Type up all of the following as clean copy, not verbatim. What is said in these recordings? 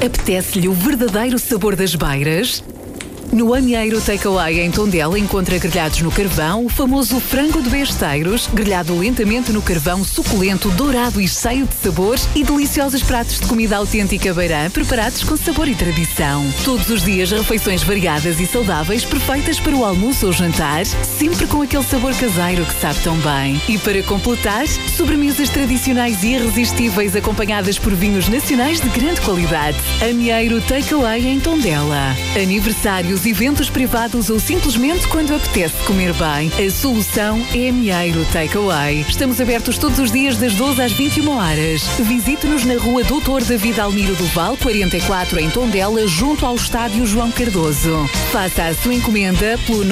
Apetece-lhe o verdadeiro sabor das beiras? No Amieiro Takeaway em Tondela encontra grelhados no carvão, o famoso frango de besteiros, grelhado lentamente no carvão, suculento, dourado e cheio de sabor, e deliciosos pratos de comida autêntica beirã, preparados com sabor e tradição. Todos os dias refeições variadas e saudáveis, perfeitas para o almoço ou jantar, sempre com aquele sabor caseiro que sabe tão bem. E para completar, sobremesas tradicionais e irresistíveis acompanhadas por vinhos nacionais de grande qualidade. Amieiro Takeaway em Tondela. Aniversários, eventos privados ou simplesmente quando apetece comer bem, a solução é Amieiro Takeaway. Estamos abertos todos os dias das 12 às 21 horas. Visite-nos na rua Doutor David Almiro do Val, 44 em Tondela, junto ao estádio João Cardoso. Faça a sua encomenda pelo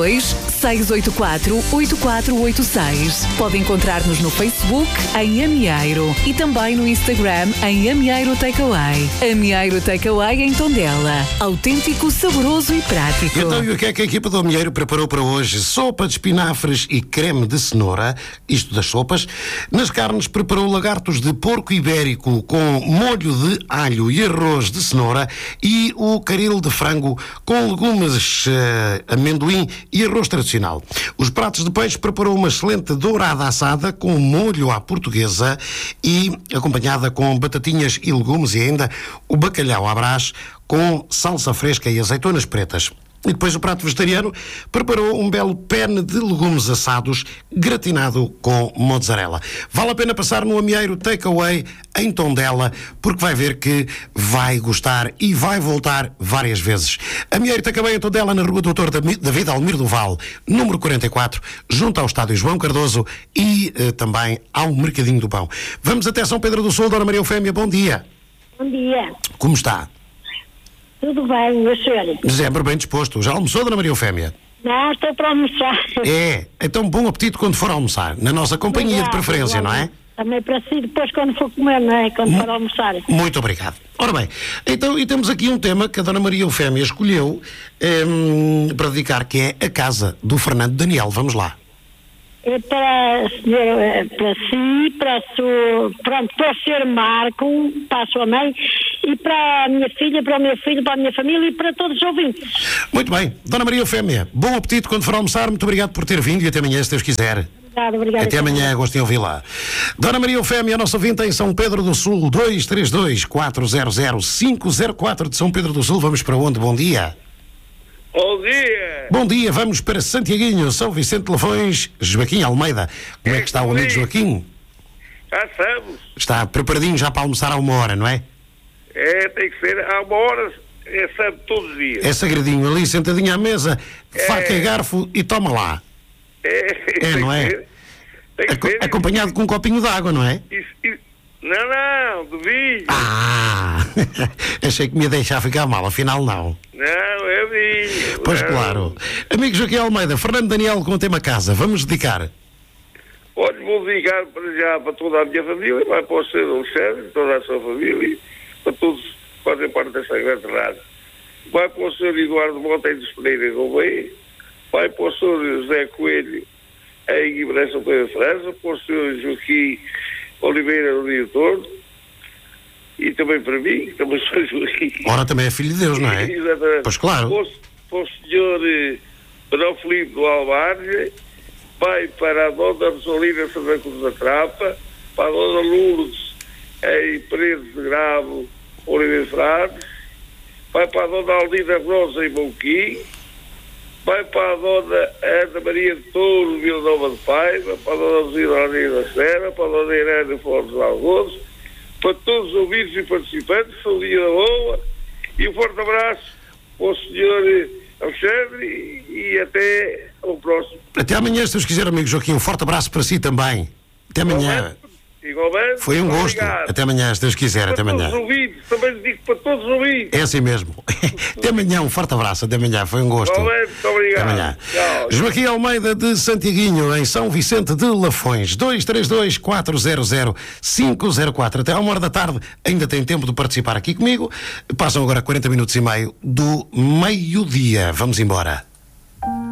92-684-8486. Pode encontrar-nos no Facebook em Amieiro e também no Instagram em Amieiro Takeaway. Amieiro Takeaway em Tondela. Autêntico, saboroso e prático. Então, e o que é que a equipa do Amieiro preparou para hoje? Sopa de espinafres e creme de cenoura, isto das sopas. Nas carnes preparou lagartos de porco ibérico com molho de alho e arroz de cenoura e o caril de frango com legumes, amendoim e arroz tradicional. Os pratos de peixe preparou uma excelente dourada assada com molho à portuguesa e acompanhada com batatinhas e legumes, e ainda o bacalhau à brás com salsa fresca e azeitonas pretas. E depois o prato vegetariano preparou um belo penne de legumes assados gratinado com mozzarella. Vale a pena passar no Amieiro Takeaway em Tondela, porque vai ver que vai gostar e vai voltar várias vezes. Amieiro Takeaway em Tondela, na rua Doutor David Almiro do Val, número 44, junto ao estádio João Cardoso e também ao Mercadinho do Pão. Vamos até São Pedro do Sul. Dona Maria Eufémia, bom dia. Bom dia. Como está? Tudo bem, meu senhor? Sempre bem disposto. Já almoçou, Dona Maria Eufémia? Não, estou para almoçar. É, então bom apetite quando for almoçar. Na nossa companhia de preferência, não é? Também para si, depois quando for comer, não é? Quando for almoçar. Muito obrigado. Ora bem, então, e temos aqui um tema que a Dona Maria Eufémia escolheu para dedicar, que é a casa do Fernando Daniel. Vamos lá. É para si, para o senhor Marco, para a sua mãe, e para a minha filha, para o meu filho, para a minha família e para todos os ouvintes. Muito bem. Dona Maria Eufémia, bom apetite quando for almoçar. Muito obrigado por ter vindo e até amanhã, se Deus quiser. Obrigado. Até amanhã, gosto de ouvi-la. Dona Maria Eufémia, a nossa ouvinte em São Pedro do Sul, 232-400-504 de São Pedro do Sul. Vamos para onde? Bom dia. Bom dia! Bom dia, vamos para Santiaguinho, São Vicente de Lafões, Joaquim Almeida. Como é que está o amigo Joaquim? Já estamos. Está preparadinho já para almoçar há uma hora, não é? É, tem que ser há uma hora, é santo todos os dias. É sagradinho, ali sentadinho à mesa, faca e garfo e toma lá. É, não é? Tem que ser. Acompanhado com um copinho de água, não é? Não, do vinho. Achei que me ia deixar ficar mal, afinal não. Não, é vinho. Pois não. claro. Amigo Joaquim Almeida, Fernando Daniel com o tema casa, vamos dedicar. Olha, vou dedicar para já para toda a minha família, vai para o Sr. Alexandre, toda a sua família, para todos que fazem parte desta grande rádio. Vai para o Sr. Eduardo Monteiro dos Pereira em Gouveia, vai para o Sr. José Coelho em Guimarães São Pedro de França, para o Sr. Joaquim Oliveira do Rio Tordo, e também para mim, que também sou Joaquim. Ora, também é filho de Deus, não é? Exatamente. Pois claro. Para o Sr. Manuel Filipe do Albarge, vai para a Dona Rosalina Santa Cruz da Trapa, para a Dona Lourdes em Paredes de Gravo, Oliveira Frades, vai para a Dona Aldina Rosa em Monquim, vai para a Dona Ana Maria de Touro, Vila Nova de Paiva, para a Dona Zilani da Serra, para a Dona Irene Flores de Algoz, para todos os ouvintes e participantes, saúde da boa, e um forte abraço para o Sr. Alexandre e até ao próximo. Até amanhã, se Deus quiser, amigo Joaquim, um forte abraço para si também. Até amanhã. Igualmente. Foi um gosto. Obrigado. Até amanhã, se Deus quiser. Até amanhã. Todos os ouvintes, também digo para todos os ouvintes. É assim mesmo. Até amanhã, um forte abraço. Até amanhã, foi um gosto. Igualmente, muito obrigado. Até amanhã. Tchau. Joaquim Almeida de Santiaguinho, em São Vicente de Lafões, 232-400-504. Até à 1h da tarde, ainda tem tempo de participar aqui comigo. Passam agora 40 minutos e meio do meio-dia. Vamos embora.